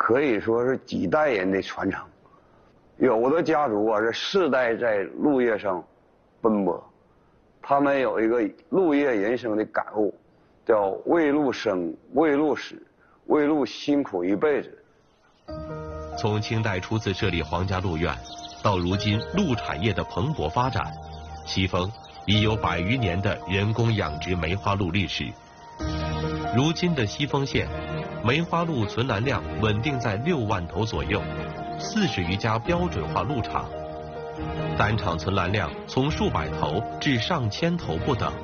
可以说是几代人的传承。有的家族啊是世代在鹿业上奔波，他们有一个鹿业人生的感悟，叫为鹿生，为鹿死，为鹿辛苦一辈子。 从清代初次设立皇家鹿苑，到如今鹿产业的蓬勃发展，西丰已有100余年的人工养殖梅花鹿历史。如今的西丰县，梅花鹿存栏量稳定在6万头左右，40余家标准化鹿场，单场存栏量从数百头至上千头不等。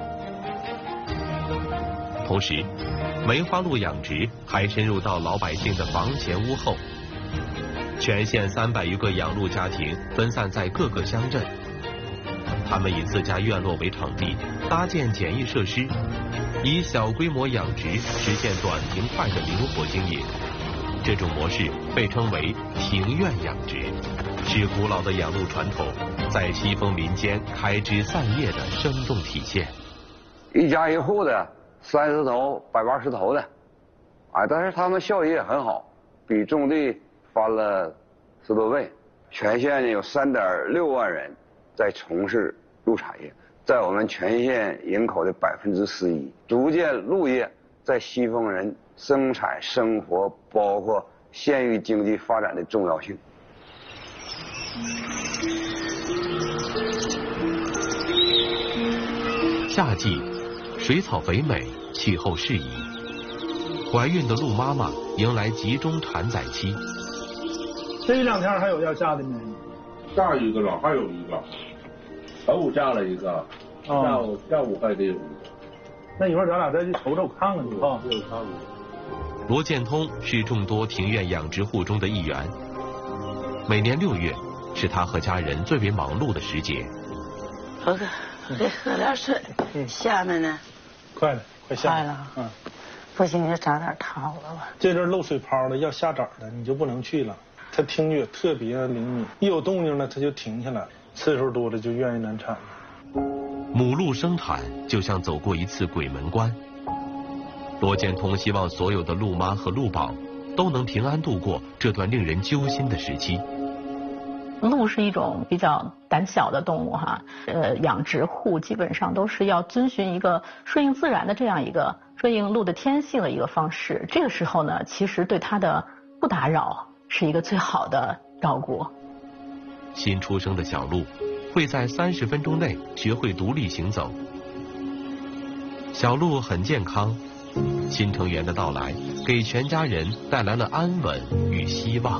同时，梅花鹿养殖还深入到老百姓的房前屋后。全县300余个养鹿家庭分散在各个乡镇，他们以自家院落为场地，搭建简易设施，以小规模养殖实现短平快的灵活经营。这种模式被称为庭院养殖，是古老的养鹿传统在西丰民间开枝散叶的生动体现。 一家一户的30头、180头的，但是他们效益也很好，比种地翻了10多倍。全县呢有3.6万人在从事鹿产业，在我们全县人口的11%，逐渐鹿业在西丰人生产生活包括县域经济发展的重要性。 夏季水草肥美，气候适宜，怀孕的鹿妈妈迎来集中产崽期。 这1、2天还有要嫁的没？ 嫁一个了，还有一个，上午嫁了一个，下午还得有一个。 那一会儿咱俩再去瞅瞅看看去啊。 罗建通是众多庭院养殖户中的一员，每年6月是他和家人最为忙碌的时节。 喝点水。下面呢？ 快了，快下。 快了。不行就找点桃子吧。 这阵漏水泡的要下崽的，你就不能去了。它听觉特别灵敏，一有动静了它就停下来，次数多了就愿意难产。 母鹿生产就像走过一次鬼门关。罗建通希望所有的鹿妈和鹿宝都能平安度过这段令人揪心的时期。 鹿是一种比较胆小的动物哈，养殖户基本上都是要遵循一个顺应自然的这样一个顺应鹿的天性的一个方式。这个时候呢，其实对它的不打扰是一个最好的照顾。 新出生的小鹿会在30分钟内学会独立行走。小鹿很健康，新成员的到来给全家人带来了安稳与希望。